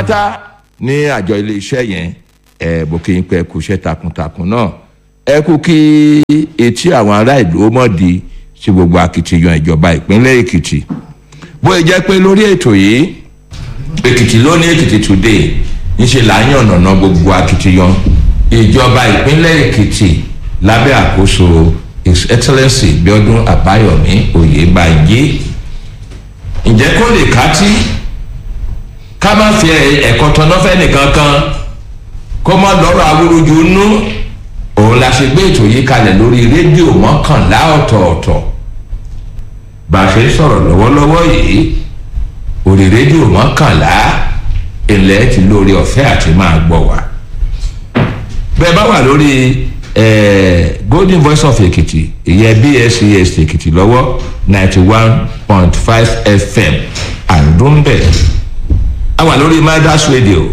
pátá ní àjọ iléeṣẹ́ yẹn bó kí n pẹ́ kú iṣẹ́ takuntakun náà ẹ kú kí etí àwọn ará ìlú ó mọ̀ di sí gbogbo akitiyan ìjọba ìpínlẹ̀ Èkìtì bó ẹ jẹ́ pé lórí ètò yìí Èkìtì lónìí Èkìtì today níṣẹ́ là ń yànnàná gbogbo akitiyan ìjọba ìpínlẹ̀ Èkìtì lábẹ́ àkóso His Excellency Bíọ́dún Àbáyọ̀mí Oyèbánjí ǹjẹ́ kó lè kátí ká má fi ẹ̀kọ́ tọ́nà fẹ́ nìkan kan kó má lọ́rọ̀ awúrúju nú òun la ṣe gbé ètò yìí kalẹ̀ lórí rédíò 11 ọ̀tọ̀ọ̀tọ̀ bá a ṣe sọ̀rọ̀ lọ́wọ́lọ́wọ́ yìí orí rédíò 11 ilẹ̀ ti lórí ọ̀fẹ́ àti máa gbọ́ wa bẹ́ẹ̀ bá wà lórí Golden Voice of Ekiti ìyẹn BSES Ekiti lọ́wọ́ 91.5 FM àndúmbẹ̀ a wà lórí Midas Radio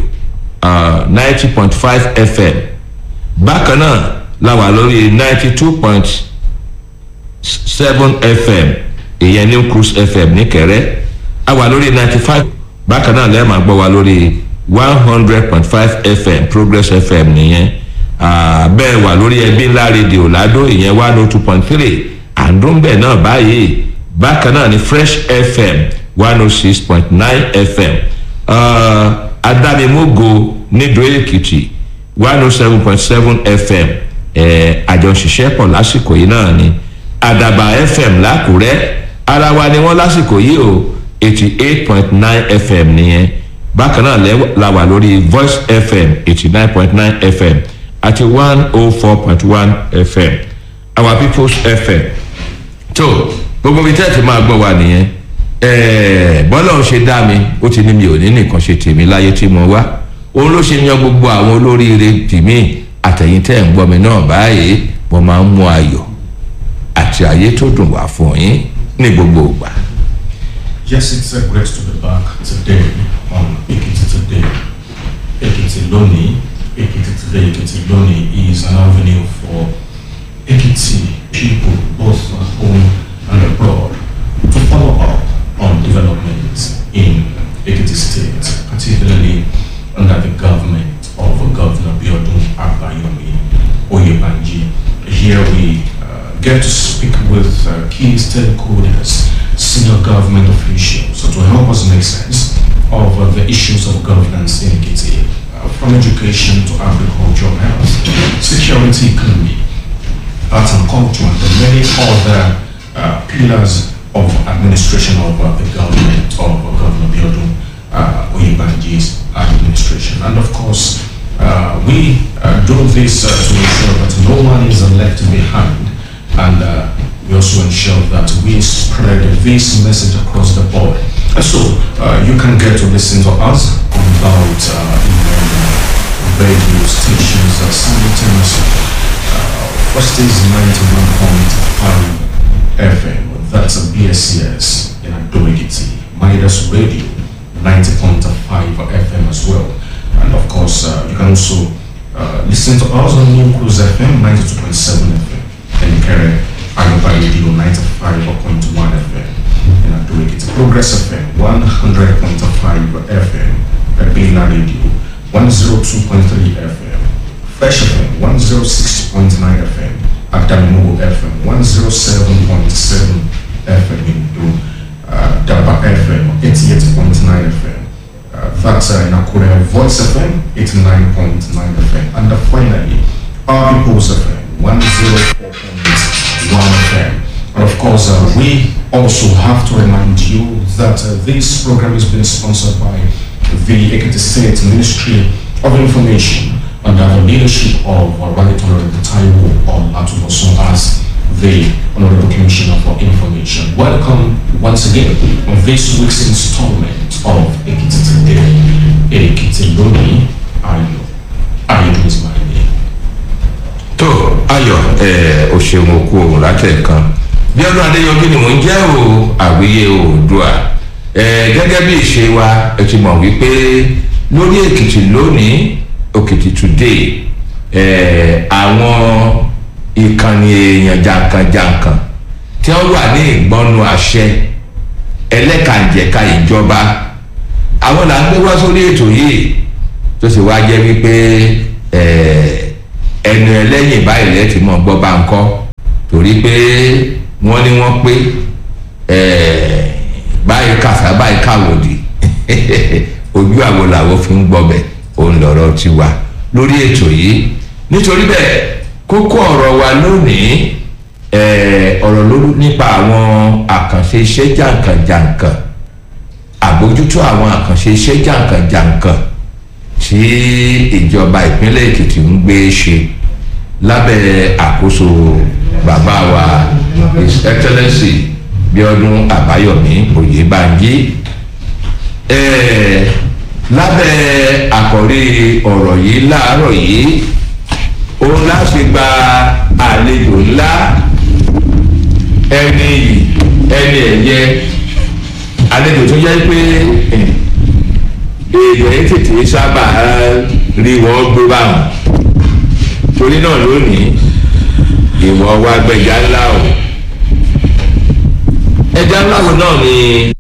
90.5 FM bákan náà la wà lórí 92.7 FM ìyẹn New Cruise FM níkẹrẹ a wà lórí 95 bákan náà lẹ́ẹ̀ máa gbọ́ wa lórí 100.5 FM Progress FM nìyẹn bẹ́ẹ̀ wà lórí ẹbí ńlá rédíò ládó ìyẹn 102.3 àndúmbẹ̀ náà báyìí bákan náà ní Fresh FM 106.9 FM Adámimógo nídó Èkìtì 107.7 FM àjọṣiṣẹ́ pọ̀ lásìkò yìí náà ni Àdàbà FM lákùrẹ́ ara wa ni wọ́n lásìkò yìí o 88.9 FM nìyẹn bákan náà la wà lórí Voice FM 89.9 FM àti 104.1 FM Our People's FM tó gbogbo bí tẹ́ẹ̀tì máa gbọ́ wa nìyẹn bọ́lá ò ṣe dá mi ó ti ní mi ò ní nìkan ṣe tèmi láyé tí mo wá òun ló ṣe yan gbogbo àwọn olóríire tèmi àtẹ̀yìn tẹ́ ń gbọ́ mi náà báyìí mo máa ń mú ayọ̀ àti ayé tó dùn wá fún yín ní gbogbo ìgbà. Yes, it's a great to be back today on Ekiti Today. Ekiti Lónìí, Ekiti Today, Ekiti Lónìí is an avenue for Ekiti people, both at home and abroad, to follow up on developments in Ekiti State, particularly under the government of Governor Bíọ́dún Àbáyọ̀mí Oyèbánjí. Here we get to speak with key stakeholders, senior government officials, to help us make sense of the issues of governance in Ekiti, from education to agriculture, health, security, economy, arts and culture, and the many other pillars of administration of the government of Governor Bíọ́dún Oyèbánjí's administration. And of course, we do this to ensure that no one is left behind, and we also ensure that we spread this message across the board. So you can get to listen to us on about radio stations simultaneously. First is 91.5 FM, that's a BSES in Ado-Ekiti. Midas Radio 90.5 FM as well. And of course, you can also listen to us on New Cruise FM 92.7 FM and Ikere Ayọ̀bá Radio 95.1 FM in Ado-Ekiti. Progress FM 100.5 FM, Ebila Radio 102.3 FM, Fresh FM 106.9 FM, Adanimo FM 107.7 FM in Edo, Daba FM 88.9 FM, that's in Akure Voice FM 89.9 FM, and finally Our People's FM 104.1 FM. And of course, we also have to remind you that this program is being sponsored by the Ekiti State Ministry of Information under the leadership of Right Honorable Taiwo Olatubosun as the Honorable Commissioner for Information. Welcome once again on this week's installment of Ekiti Today. Ekiti Lónìí, Ayọ̀ is my name. tó Ayọ̀ o ṣeun okú ohun látẹ̀kan Bíọ́dún Adéyọbí ni mò ń jẹ́ o àwíyé Oòduà gẹ́gẹ́ bí ìṣe wa ẹ ti mọ̀ wípé lórí Èkìtì Lónìí Ekiti Today àwọn ìkànnì èèyàn jàǹkànjàǹkàn tí wọ́n wà ní ìgbọ́nu àṣẹ ẹlẹ́kànjẹ̀ka ìjọba àwọn là ń gbé wá sórí ètò yìí tó sì wá jẹ́ wípé ẹnu ẹlẹ́yìn báyìí lẹ́ẹ̀ tí mo gbọ́ bá ń kọ́ torí pé wọ́n ní wọ́n pé báyìí kàṣà báyìí káwòdì ojú àwo làwọn fi ń gbọ́bẹ̀ òun lọ̀rọ̀ ti wà lórí ètò yìí nítorí bẹ́ẹ̀ kókó ọ̀rọ̀ wa lónìí ọ̀rọ̀ lórí nípa àwọn àkànṣe iṣẹ́ jàǹkànjàǹkàn àbójútó àwọn àkànṣe iṣẹ́ jàǹkànjàǹkàn tí ìjọba ìpínlẹ̀ Èkìtì ń gbé ṣe lábẹ́ àkóso bàbá wa His Excellency Bíọ́dún Àbáyọ̀mí Oyèbánjí lábẹ́ àkọ́rí ọ̀rọ̀ yìí láàárọ̀ yìí òun láti gba àlejò ńlá ẹni ẹ̀yẹ àlejò tó jẹ́ pé èèyàn tètè sábà rí wọn gbé báwọn torí náà lónìí ìwọ wa gbẹjà ńlá o ẹja ńlá wo náà ni